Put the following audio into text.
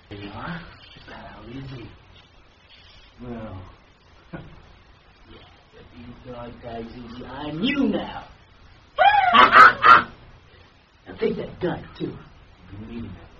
There you are. How easy. Well, yeah, but these dog guys easy on you now. Now take that gun, too. You've been needing that.